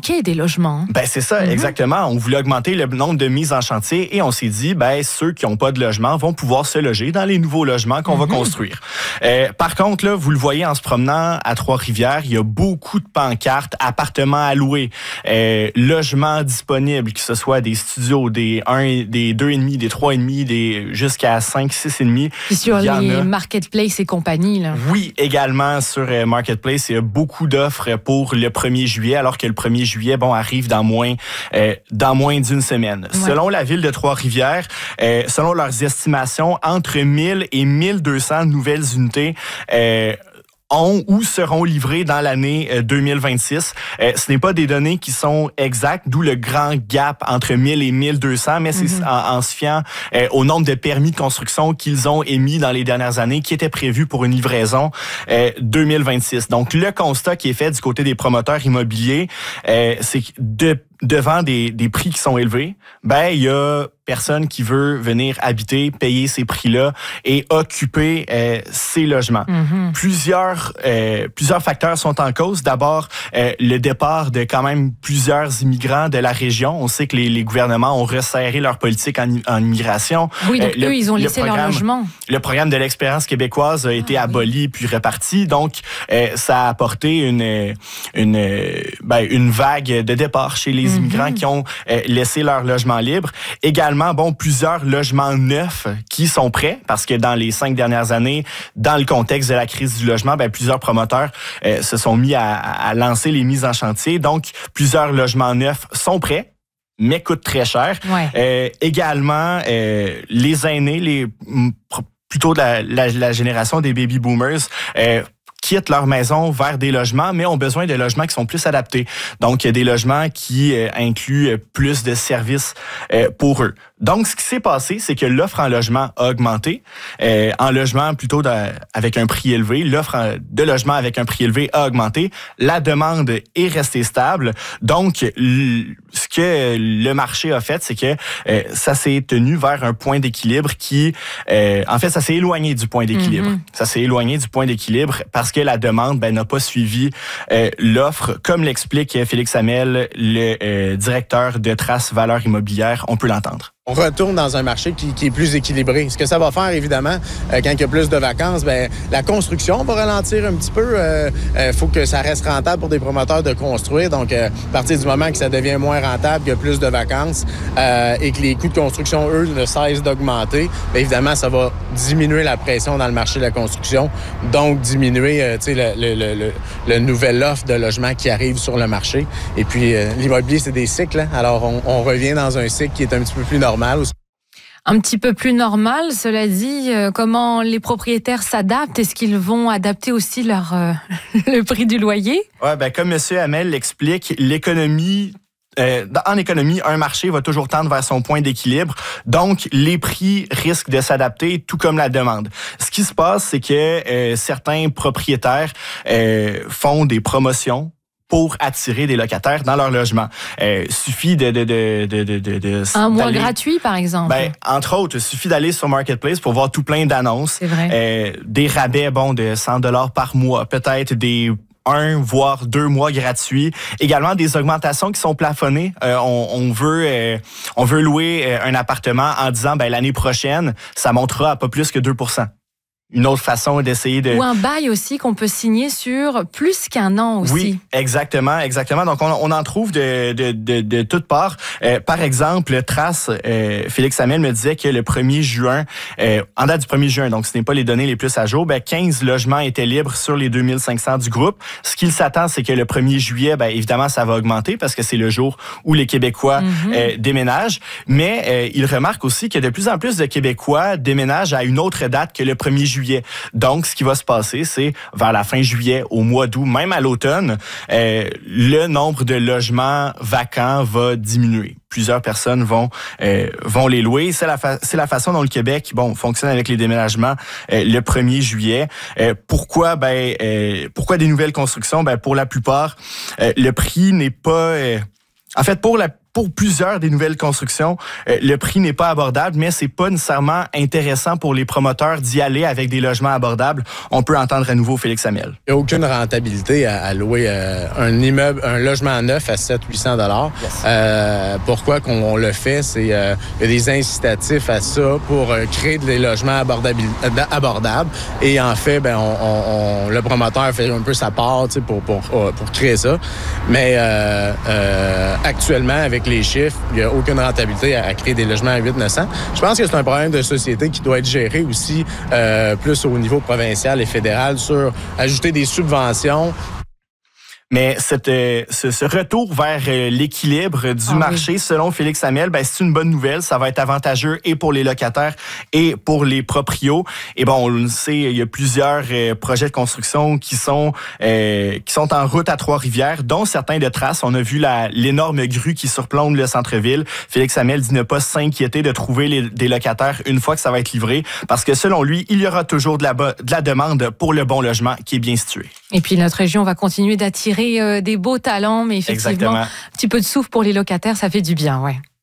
manquait des logements. Ben c'est ça, exactement. On voulait augmenter le nombre de mises en chantier et on s'est dit, ben ceux qui n'ont pas de logement vont pouvoir se loger dans les nouveaux logements qu'on va construire. Par contre, là, vous le voyez en se promenant à Trois-Rivières, il y a beaucoup de pancartes, appartements à louer, logements disponibles, que ce soit des studios, des 2,5, des 3,5, jusqu'à 5, 6,5. Et sur les marketplaces et compagnie, là. Oui, également sur Marketplace, il y a beaucoup d'offres pour le 1er juillet, alors que le 1er juillet, arrive dans moins d'une semaine. Ouais. Selon la ville de Trois-Rivières, selon leurs estimations, entre 1000 et 1200 nouvelles unités ont ou seront livrés dans l'année 2026. Ce n'est pas des données qui sont exactes, d'où le grand gap entre 1000 et 1200, mais c'est en se fiant au nombre de permis de construction qu'ils ont émis dans les dernières années, qui étaient prévus pour une livraison 2026. Donc, le constat qui est fait du côté des promoteurs immobiliers, c'est que devant des prix qui sont élevés, il y a personne qui veut venir habiter, payer ces prix-là et occuper ces logements. Plusieurs facteurs sont en cause. D'abord, le départ de quand même plusieurs immigrants de la région. On sait que les gouvernements ont resserré leur politique en immigration. Oui, donc eux, ils ont laissé leur logement. Le programme de l'expérience québécoise a été aboli puis reparti. Donc, ça a apporté une vague de départ chez les immigrants qui ont laissé leur logement libre. Également, plusieurs logements neufs qui sont prêts, parce que dans les 5 dernières années, dans le contexte de la crise du logement, plusieurs promoteurs se sont mis à lancer les mises en chantier. Donc, plusieurs logements neufs sont prêts, mais coûtent très cher. Ouais. Également, les aînés, plutôt de la génération des baby boomers, quittent leur maison vers des logements, mais ont besoin de logements qui sont plus adaptés. Donc, il y a des logements qui incluent plus de services pour eux. Donc, ce qui s'est passé, c'est que l'offre en logement a augmenté. En logement plutôt avec un prix élevé, l'offre de logement avec un prix élevé a augmenté. La demande est restée stable. Donc, ce que le marché a fait, c'est que ça s'est tenu vers un point d'équilibre qui... en fait, ça s'est éloigné du point d'équilibre. Ça s'est éloigné du point d'équilibre parce que la demande n'a pas suivi l'offre. Comme l'explique Félix Hamel, le directeur de Trace Valeurs Immobilières, on peut l'entendre. On retourne dans un marché qui est plus équilibré. Ce que ça va faire, évidemment, quand il y a plus de vacances, la construction va ralentir un petit peu. Faut que ça reste rentable pour des promoteurs de construire. Donc, à partir du moment que ça devient moins rentable, qu'il y a plus de vacances et que les coûts de construction, eux, ne cessent d'augmenter, évidemment, ça va diminuer la pression dans le marché de la construction. Donc, diminuer le nouvel offre de logement qui arrive sur le marché. Et puis, l'immobilier, c'est des cycles. Hein? Alors, on revient dans un cycle qui est un petit peu plus normal. Un petit peu plus normal, cela dit, comment les propriétaires s'adaptent? Est-ce qu'ils vont adapter aussi le prix du loyer? Ouais, comme M. Hamel l'explique, en économie, un marché va toujours tendre vers son point d'équilibre. Donc, les prix risquent de s'adapter, tout comme la demande. Ce qui se passe, c'est que certains propriétaires font des promotions pour attirer des locataires dans leur logement. Suffit un mois gratuit, par exemple. Entre autres, suffit d'aller sur Marketplace pour voir tout plein d'annonces. C'est vrai. Des rabais, de $100 par mois, peut-être des 1 voire 2 mois gratuits. Également des augmentations qui sont plafonnées. On veut louer un appartement en disant l'année prochaine, ça montera à pas plus que 2%. Une autre façon d'essayer de... Ou un bail aussi qu'on peut signer sur plus qu'1 an aussi. Oui, exactement. Donc, on en trouve de toutes parts. Par exemple, Trace, Félix Hamel me disait que le 1er juin, en date du 1er juin, donc ce n'est pas les données les plus à jour, 15 logements étaient libres sur les 2500 du groupe. Ce qu'il s'attend, c'est que le 1er juillet, évidemment, ça va augmenter parce que c'est le jour où les Québécois déménagent. Mais il remarque aussi que de plus en plus de Québécois déménagent à une autre date que le 1er juillet. Donc, ce qui va se passer, c'est vers la fin juillet, au mois d'août, même à l'automne, le nombre de logements vacants va diminuer. Plusieurs personnes vont les louer. C'est la façon dont le Québec fonctionne avec les déménagements le 1er juillet. Pourquoi des nouvelles constructions? Pour la plupart, le prix n'est pas... En fait, pour plusieurs des nouvelles constructions, le prix n'est pas abordable, mais c'est pas nécessairement intéressant pour les promoteurs d'y aller avec des logements abordables. On peut entendre à nouveau Félix Hamel. Il n'y a aucune rentabilité à louer un immeuble, un logement neuf à 700-800 $. Yes. Pourquoi qu'on le fait? C'est il y a des incitatifs à ça pour créer des logements abordables. Et en fait, ben, le promoteur fait un peu sa part pour créer ça. Mais actuellement, avec les chiffres, il n'y a aucune rentabilité à créer des logements à 800-900. Je pense que c'est un problème de société qui doit être géré aussi plus au niveau provincial et fédéral sur ajouter des subventions. Mais ce retour vers l'équilibre du marché, selon Félix Hamel, ben, c'est une bonne nouvelle. Ça va être avantageux et pour les locataires et pour les proprios. Et bon, on le sait, il y a plusieurs projets de construction qui sont en route à Trois-Rivières, dont certains de Trace. On a vu l'énorme grue qui surplombe le centre-ville. Félix Hamel dit ne pas s'inquiéter de trouver des locataires une fois que ça va être livré, parce que selon lui, il y aura toujours de la demande pour le bon logement qui est bien situé. Et puis notre région va continuer d'attirer des beaux talents, mais effectivement, un petit peu de souffle pour les locataires, ça fait du bien, ouais.